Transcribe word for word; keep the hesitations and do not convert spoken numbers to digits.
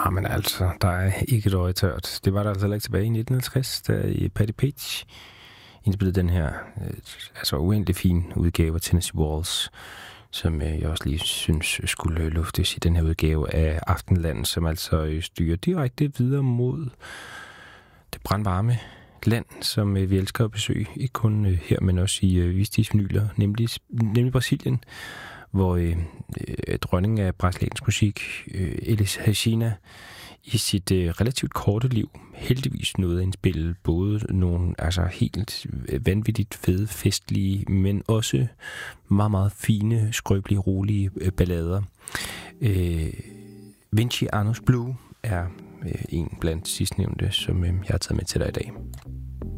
Ah, men altså, der er ikke et øje tørt. Det var der altså ikke tilbage i nitten halvtreds, da Patti Page indspillede den her øh, altså uendelig fin udgave af Tennessee Waltz, som øh, jeg også lige synes skulle luftes i den her udgave af Aftenland, som altså øh, styrer direkte videre mod det brandvarme land, som øh, vi elsker at besøge. Ikke kun øh, her, men også i øh, Vistis vinyler, nemlig, nemlig Brasilien, hvor øh, øh, dronningen af brasiliansk musik, øh, Elis Regina, i sit øh, relativt korte liv heldigvis nåede at indspille både nogle altså helt vanvittigt fede, festlige, men også meget, meget fine, skrøbelige, rolige øh, ballader. Øh, Vinci Anus Blue er øh, en blandt sidstnævnte, som øh, jeg har taget med til dig i dag.